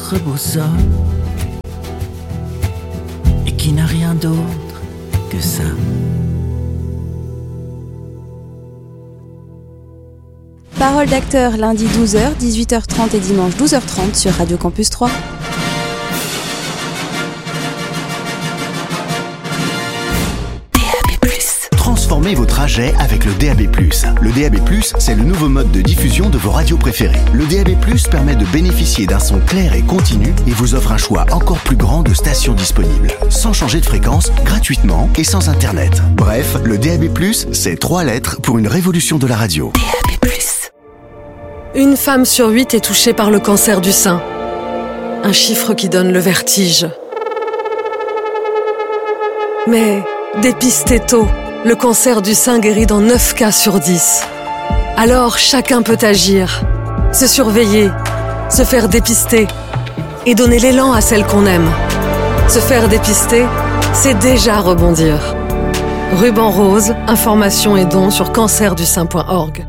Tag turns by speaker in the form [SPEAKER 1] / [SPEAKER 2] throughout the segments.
[SPEAKER 1] rebossa et qui n'a rien d'autre que ça.
[SPEAKER 2] Parole d'acteur, lundi 12h, 18h30 et dimanche 12h30 sur Radio Campus 3.
[SPEAKER 3] Transformez vos trajets avec le DAB+. Le DAB+, c'est le nouveau mode de diffusion de vos radios préférées. Le DAB+, permet de bénéficier d'un son clair et continu et vous offre un choix encore plus grand de stations disponibles. Sans changer de fréquence, gratuitement et sans Internet. Bref, le DAB+, c'est 3 lettres pour une révolution de la radio.
[SPEAKER 4] DAB+. Une femme sur 8 est touchée par le cancer du sein. Un chiffre qui donne le vertige. Mais dépistez tôt. Le cancer du sein guérit dans 9 cas sur 10. Alors chacun peut agir, se surveiller, se faire dépister et donner l'élan à celle qu'on aime. Se faire dépister, c'est déjà rebondir. Ruban rose, informations et dons sur cancerdussein.org.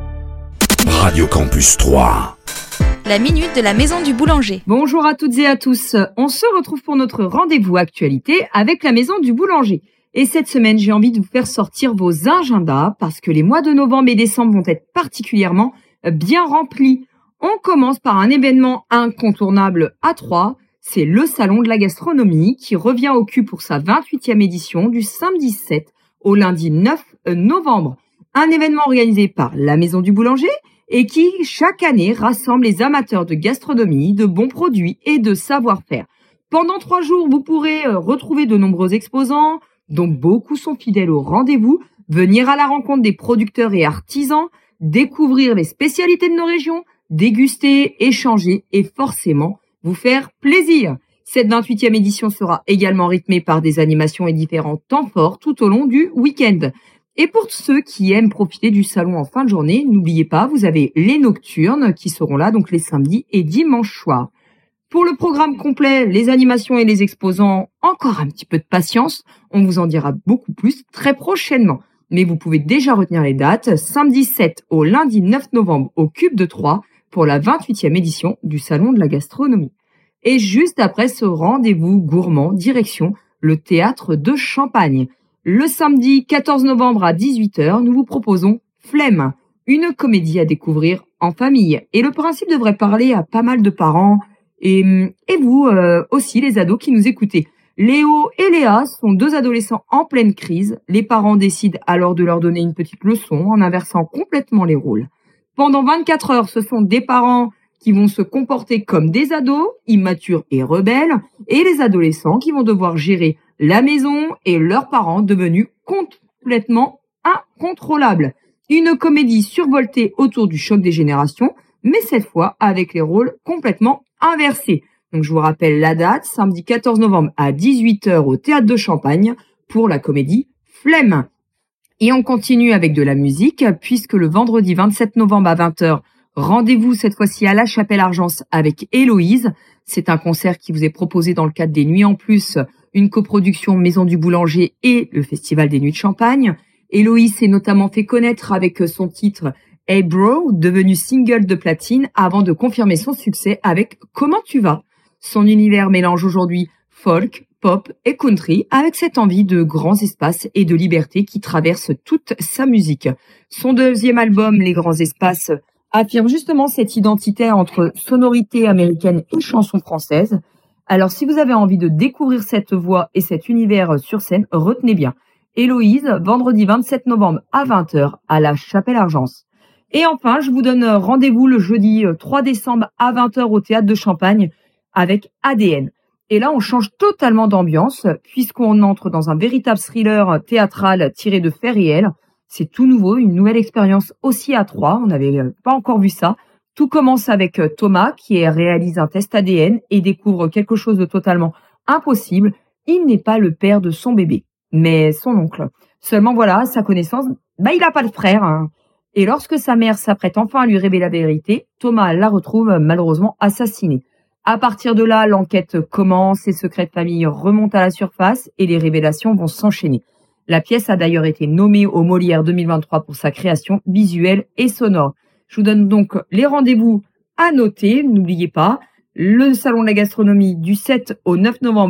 [SPEAKER 5] Radio Campus 3.
[SPEAKER 6] La minute de la Maison du Boulanger.
[SPEAKER 7] Bonjour à toutes et à tous. On se retrouve pour notre rendez-vous actualité avec la Maison du Boulanger. Et cette semaine, j'ai envie de vous faire sortir vos agendas parce que les mois de novembre et décembre vont être particulièrement bien remplis. On commence par un événement incontournable à Troyes. C'est le Salon de la Gastronomie qui revient au cul pour sa 28e édition du samedi 7 au lundi 9 novembre. Un événement organisé par la Maison du Boulanger et qui, chaque année, rassemble les amateurs de gastronomie, de bons produits et de savoir-faire. Pendant 3 jours, vous pourrez retrouver de nombreux exposants, dont beaucoup sont fidèles au rendez-vous, venir à la rencontre des producteurs et artisans, découvrir les spécialités de nos régions, déguster, échanger et forcément vous faire plaisir. Cette 28e édition sera également rythmée par des animations et différents temps forts tout au long du week-end. Et pour ceux qui aiment profiter du salon en fin de journée, n'oubliez pas, vous avez les nocturnes qui seront là donc les samedis et dimanches soirs. Pour le programme complet, les animations et les exposants, encore un petit peu de patience, on vous en dira beaucoup plus très prochainement. Mais vous pouvez déjà retenir les dates, samedi 7 au lundi 9 novembre au Cube de Troyes pour la 28e édition du Salon de la Gastronomie. Et juste après ce rendez-vous gourmand, direction le Théâtre de Champagne. Le samedi 14 novembre à 18h, nous vous proposons Flemme, une comédie à découvrir en famille. Et le principe devrait parler à pas mal de parents, et vous aussi, les ados qui nous écoutez. Léo et Léa sont 2 adolescents en pleine crise. Les parents décident alors de leur donner une petite leçon en inversant complètement les rôles. Pendant 24 heures, ce sont des parents qui vont se comporter comme des ados, immatures et rebelles, et les adolescents qui vont devoir gérer la maison et leurs parents devenus complètement incontrôlables. Une comédie survoltée autour du choc des générations, mais cette fois avec les rôles complètement inversés. Donc je vous rappelle la date, samedi 14 novembre à 18h au Théâtre de Champagne pour la comédie Flemme. Et on continue avec de la musique puisque le vendredi 27 novembre à 20h, rendez-vous cette fois-ci à la Chapelle-Argence avec Héloïse. C'est un concert qui vous est proposé dans le cadre des Nuits en Plus, une coproduction Maison du Boulanger et le Festival des Nuits de Champagne. Héloïse s'est notamment fait connaître avec son titre Hey Bro, devenu single de platine avant de confirmer son succès avec Comment tu vas? Son univers mélange aujourd'hui folk, pop et country avec cette envie de grands espaces et de liberté qui traverse toute sa musique. Son 2e album, Les Grands Espaces, affirme justement cette identité entre sonorité américaine et chanson française. Alors si vous avez envie de découvrir cette voix et cet univers sur scène, retenez bien. Héloïse, vendredi 27 novembre à 20h à la Chapelle-Argence. Et enfin, je vous donne rendez-vous le jeudi 3 décembre à 20h au Théâtre de Champagne avec ADN. Et là, on change totalement d'ambiance puisqu'on entre dans un véritable thriller théâtral tiré de faits réels. C'est tout nouveau, une nouvelle expérience aussi à Troyes. On n'avait pas encore vu ça. Tout commence avec Thomas qui réalise un test ADN et découvre quelque chose de totalement impossible. Il n'est pas le père de son bébé, mais son oncle. Seulement voilà, à sa connaissance, il n'a pas de frère, hein. Et lorsque sa mère s'apprête enfin à lui révéler la vérité, Thomas la retrouve malheureusement assassinée. À partir de là, l'enquête commence, les secrets de famille remontent à la surface et les révélations vont s'enchaîner. La pièce a d'ailleurs été nommée au Molière 2023 pour sa création visuelle et sonore. Je vous donne donc les rendez-vous à noter, n'oubliez pas, le salon de la gastronomie du 7 au 9 novembre